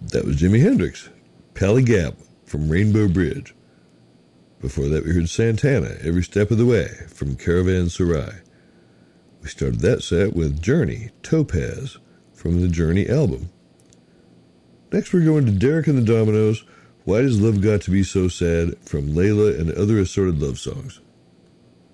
That was Jimi Hendrix, Pally Gap from Rainbow Bridge. Before that, we heard Santana, Every Step of the Way from Caravanserai. We started that set with Journey, Topaz from the Journey album. Next, we're going to Derek and the Dominos, Why Does Love Got to Be So Sad from Layla and Other Assorted Love Songs.